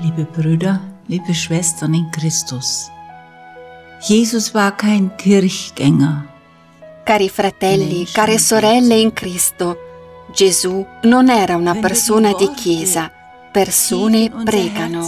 Liebe Brüder, liebe Schwestern in Christus, Jesus war kein Kirchgänger. Cari fratelli, care sorelle in Cristo, Gesù non era una persona di chiesa. Persone pregano.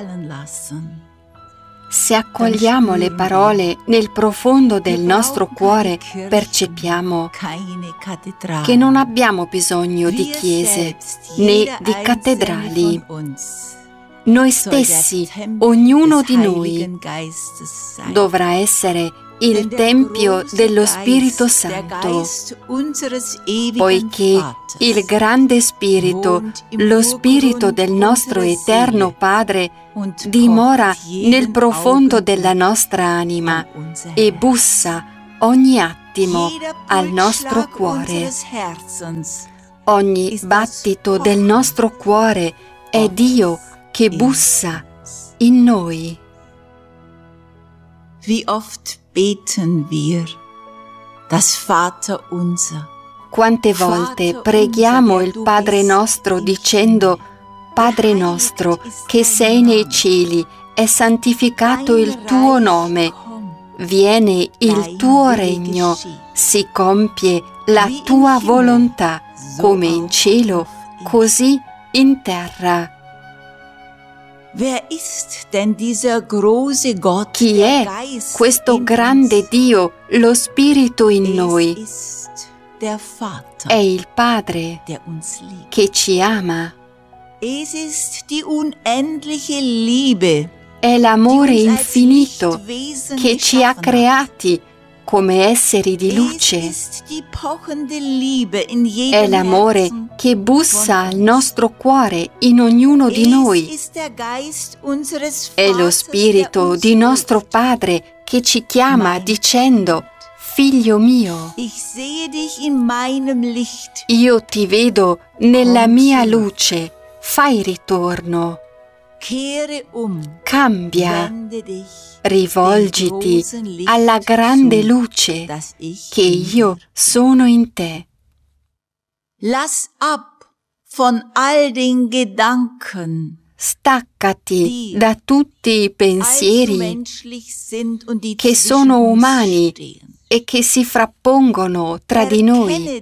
Se accogliamo le parole nel profondo del nostro cuore, percepiamo che non abbiamo bisogno di chiese né di cattedrali. Noi stessi, ognuno di noi, dovrà essere il Tempio dello Spirito Santo, poiché il grande Spirito, lo Spirito del nostro Eterno Padre, dimora nel profondo della nostra anima e bussa ogni attimo al nostro cuore. Ogni battito del nostro cuore è Dio che bussa in noi. Wie oft beten wir das Vaterunser. Quante volte preghiamo il Padre nostro dicendo: Padre nostro che sei nei cieli, è santificato il tuo nome, viene il tuo regno, si compie la tua volontà, come in cielo, così in terra. Chi è questo grande Dio, lo Spirito in noi? È il Padre che ci ama. È l'amore infinito che ci ha creati come esseri di luce. È l'amore che bussa al nostro cuore in ognuno di noi. È lo Spirito di nostro Padre che ci chiama dicendo: Figlio mio, io ti vedo nella mia luce, fai ritorno. Cambia, rivolgiti alla grande luce che io sono in te. Lass ab von all den Gedanken, staccati da tutti i pensieri che sono umani e che si frappongono tra di noi.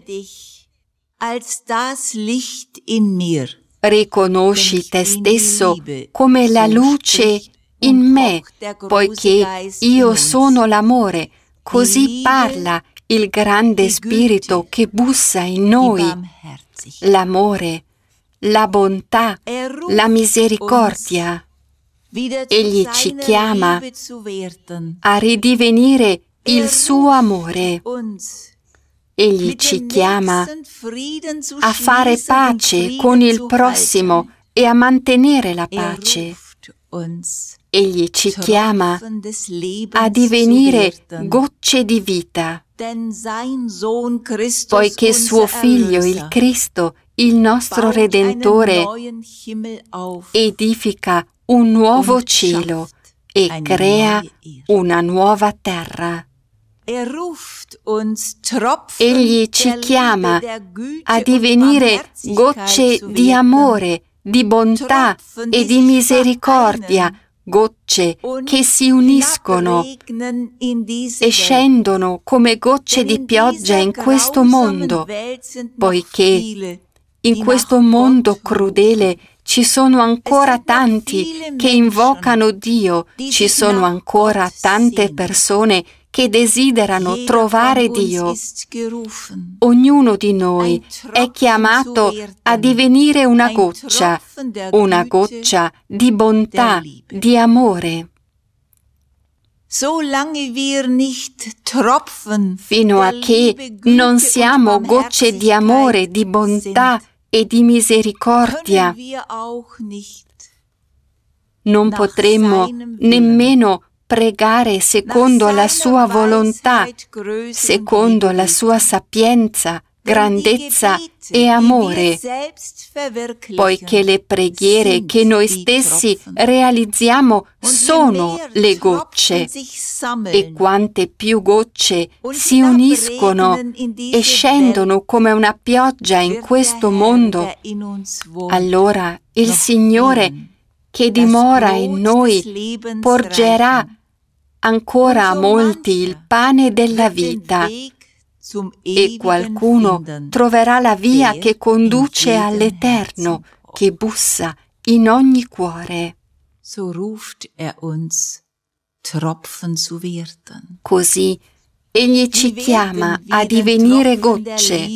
Riconosci te stesso come la luce in me, poiché io sono l'amore. Così parla il grande Spirito che bussa in noi. L'amore, la bontà, la misericordia. Egli ci chiama a ridivenire il suo amore. Egli ci chiama a fare pace con il prossimo e a mantenere la pace. Egli ci chiama a divenire gocce di vita, poiché suo Figlio, il Cristo, il nostro Redentore, edifica un nuovo cielo e crea una nuova terra. Egli ci chiama a divenire gocce di amore, di bontà e di misericordia, gocce che si uniscono e scendono come gocce di pioggia in questo mondo, poiché in questo mondo crudele ci sono ancora tanti che invocano Dio, ci sono ancora tante persone che desiderano trovare Dio. Ognuno di noi è chiamato a divenire una goccia di bontà, di amore. Fino a che non siamo gocce di amore, di bontà e di misericordia, non potremmo nemmeno pregare secondo la sua volontà, secondo la sua sapienza, grandezza e amore, poiché le preghiere che noi stessi realizziamo sono le gocce, e quante più gocce si uniscono e scendono come una pioggia in questo mondo, allora il Signore che dimora in noi porgerà ancora a molti il pane della vita e qualcuno troverà la via che conduce all'Eterno, che bussa in ogni cuore. So ruft uns, Tropfen zu werden. Così Egli ci chiama a divenire gocce.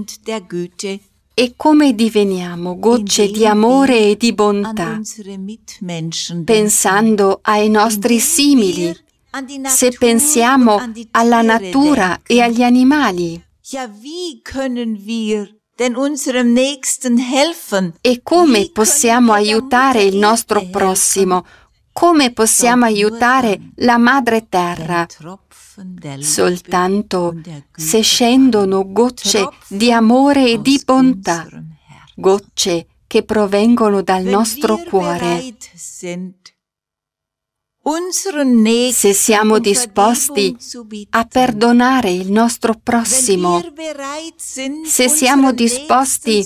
E come diveniamo gocce di amore e di bontà? Pensando ai nostri simili, se pensiamo alla natura e agli animali. E come possiamo aiutare il nostro prossimo? Come possiamo aiutare la madre terra? Soltanto se scendono gocce di amore e di bontà, gocce che provengono dal nostro cuore. Se siamo disposti a perdonare il nostro prossimo, se siamo disposti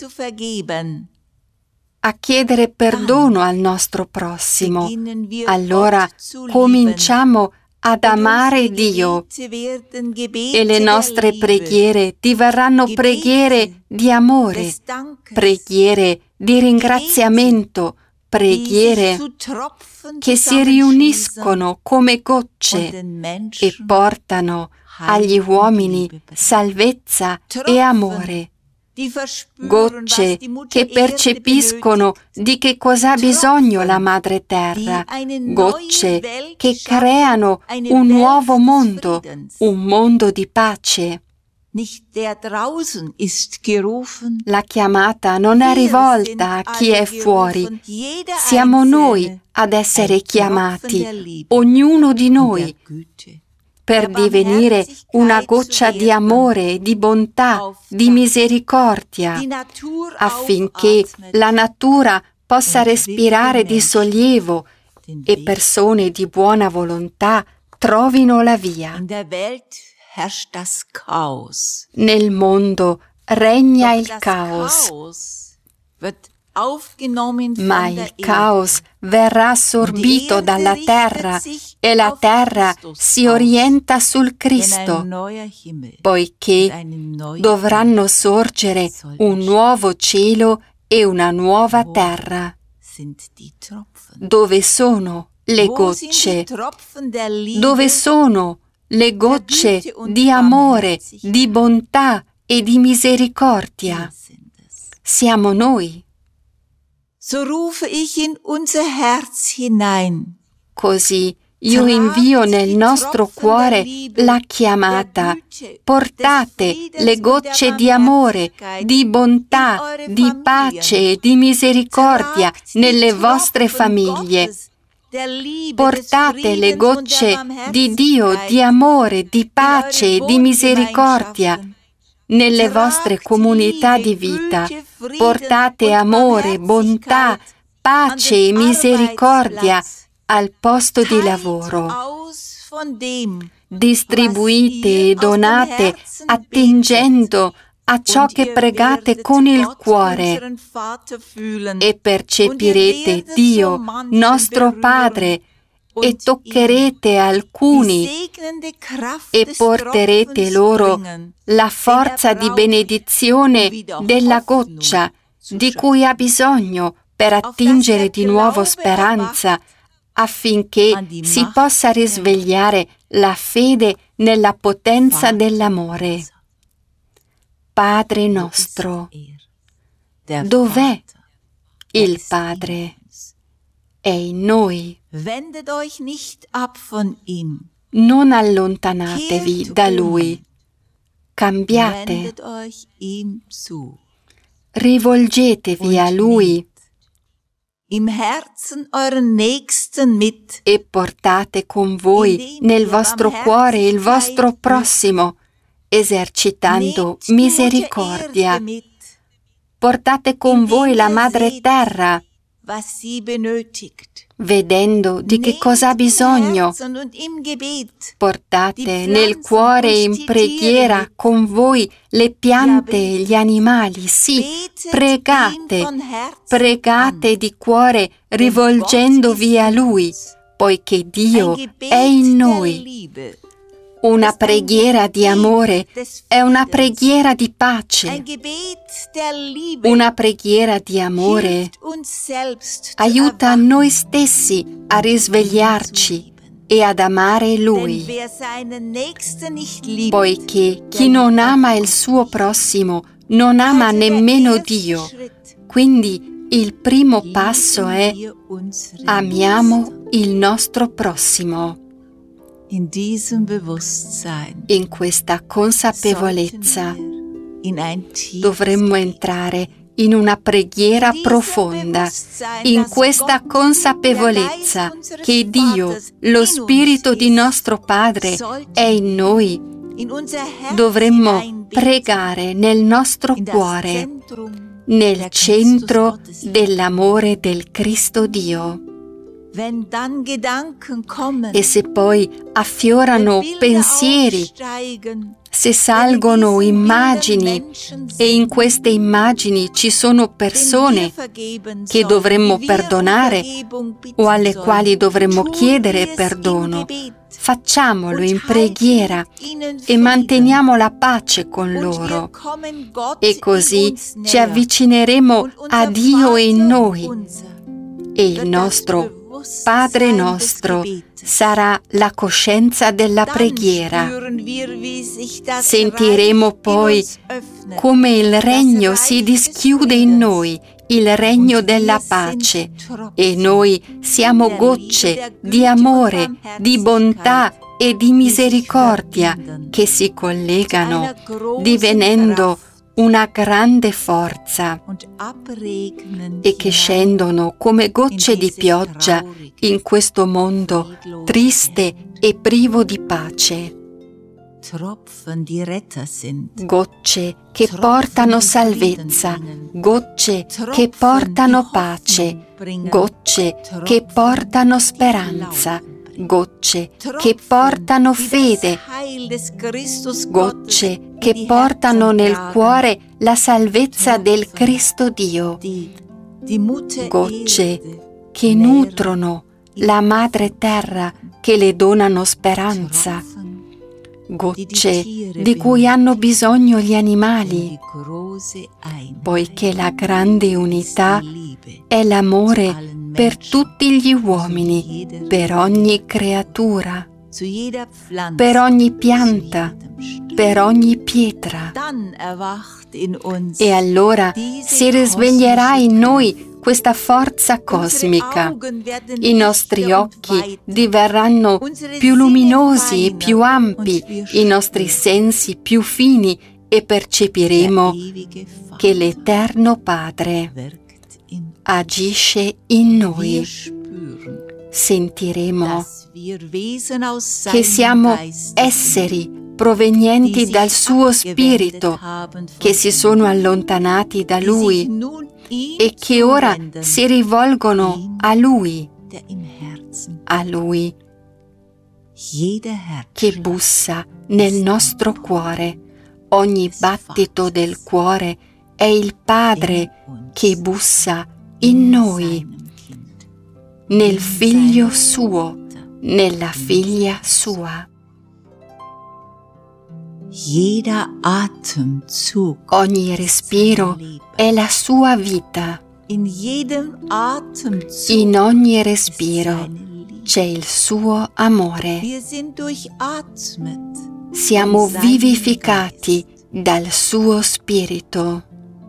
a chiedere perdono al nostro prossimo, allora cominciamo ad amare Dio e le nostre preghiere diverranno preghiere di amore, preghiere di ringraziamento, preghiere che si riuniscono come gocce e portano agli uomini salvezza e amore. Gocce che percepiscono di che cosa ha bisogno la madre terra, gocce che creano un nuovo mondo, un mondo di pace. La chiamata non è rivolta a chi è fuori, siamo noi ad essere chiamati, ognuno di noi, per divenire una goccia di amore e di bontà, di misericordia, affinché la natura possa respirare di sollievo e persone di buona volontà trovino la via. Nel mondo regna il caos, ma il caos verrà assorbito dalla terra e la terra si orienta sul Cristo, poiché dovranno sorgere un nuovo cielo e una nuova terra. Dove sono le gocce? Dove sono le gocce di amore, di bontà e di misericordia? Siamo noi. So rufe ich in unser Herz hinein. Così io invio nel nostro cuore la chiamata. Portate le gocce di amore, di bontà, di pace e di misericordia nelle vostre famiglie. Portate le gocce di Dio, di amore, di pace e di misericordia nelle vostre comunità di vita. Portate amore, bontà, pace e misericordia al posto di lavoro. Distribuite e donate attingendo a ciò che pregate con il cuore e percepirete Dio, nostro Padre, e toccherete alcuni e porterete loro la forza di benedizione della goccia di cui ha bisogno per attingere di nuovo speranza, affinché si possa risvegliare la fede nella potenza dell'amore. Padre nostro, dov'è il Padre? È in noi. Non allontanatevi da Lui. Cambiate. Rivolgetevi a Lui e portate con voi nel vostro cuore il vostro prossimo, esercitando misericordia. Portate con voi la madre terra, vedendo di che cosa ha bisogno. Portate nel cuore e in preghiera con voi le piante e gli animali. Sì, pregate di cuore rivolgendovi a Lui, poiché Dio è in noi. Una preghiera di amore è una preghiera di pace. Una preghiera di amore aiuta noi stessi a risvegliarci e ad amare Lui, poiché chi non ama il suo prossimo non ama nemmeno Dio. Quindi il primo passo è: amiamo il nostro prossimo. In questa consapevolezza dovremmo entrare in una preghiera profonda, in questa consapevolezza che Dio, lo Spirito di nostro Padre, è in noi. Dovremmo pregare nel nostro cuore, nel centro dell'amore del Cristo Dio. E se poi affiorano pensieri, se salgono immagini e in queste immagini ci sono persone che dovremmo perdonare o alle quali dovremmo chiedere perdono, facciamolo in preghiera e manteniamo la pace con loro. E così ci avvicineremo a Dio in noi e il nostro Padre nostro sarà la coscienza della preghiera. Sentiremo poi come il regno si dischiude in noi, il regno della pace, e noi siamo gocce di amore, di bontà e di misericordia che si collegano, divenendo una grande forza e che scendono come gocce di pioggia in questo mondo triste e privo di pace. Gocce che portano salvezza, gocce che portano pace, gocce che portano speranza, gocce che portano fede, gocce che portano nel cuore la salvezza del Cristo Dio, gocce che nutrono la madre terra, che le donano speranza, gocce di cui hanno bisogno gli animali, poiché la grande unità è l'amore per tutti gli uomini, per ogni creatura, per ogni pianta, per ogni pietra. E allora si risveglierà in noi questa forza cosmica. I nostri occhi diverranno più luminosi e più ampi, i nostri sensi più fini, e percepiremo che l'Eterno Padre agisce in noi. Sentiremo che siamo esseri provenienti dal suo Spirito, che si sono allontanati da Lui e che ora si rivolgono a Lui che bussa nel nostro cuore. Ogni battito del cuore è il Padre che bussa in noi, nel Figlio suo, nella Figlia sua. Ogni respiro è la sua vita. In ogni respiro c'è il suo amore. Siamo vivificati dal suo Spirito.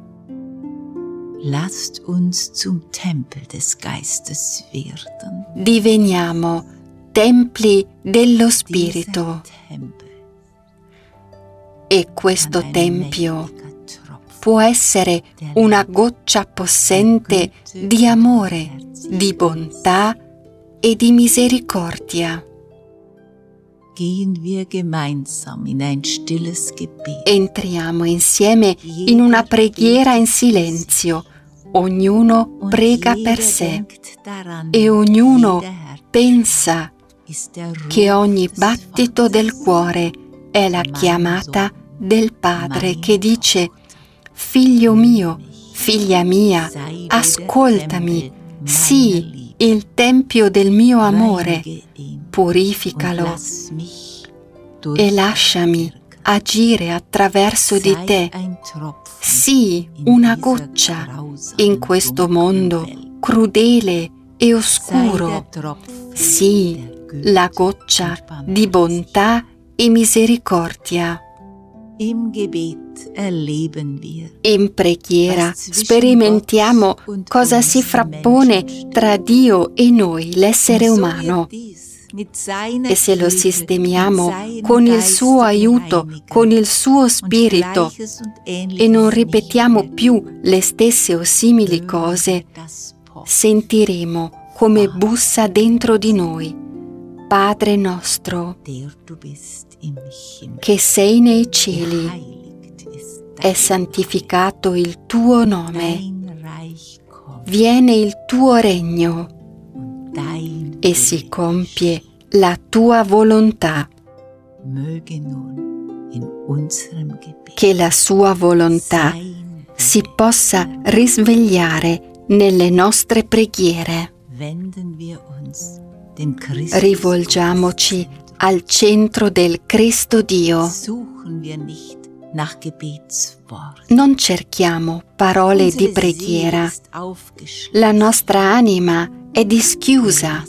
Lasst uns zum Tempel des Geistes werden. Diveniamo templi dello Spirito. E questo tempio può essere una goccia possente di amore, di bontà e di misericordia. Entriamo insieme in una preghiera in silenzio, ognuno prega per sé e ognuno pensa che ogni battito del cuore è la chiamata del Padre che dice: figlio mio, figlia mia, ascoltami, sii il tempio del mio amore, purificalo e lasciami agire attraverso di te. Sii una goccia in questo mondo crudele e oscuro. Sii la goccia di bontà e misericordia. In preghiera sperimentiamo cosa si frappone tra Dio e noi, l'essere umano. E se lo sistemiamo con il suo aiuto, con il suo spirito, e non ripetiamo più le stesse o simili cose, sentiremo come bussa dentro di noi: Padre nostro, che sei nei cieli, è santificato il tuo nome, viene il tuo regno e si compie la tua volontà. Che la sua volontà si possa risvegliare nelle nostre preghiere. Rivolgiamoci al centro del Cristo Dio. Non cerchiamo parole di preghiera. La nostra anima è dischiusa.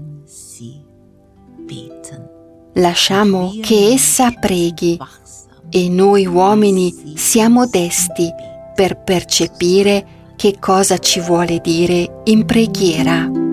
Lasciamo che essa preghi e noi uomini siamo desti per percepire che cosa ci vuole dire in preghiera.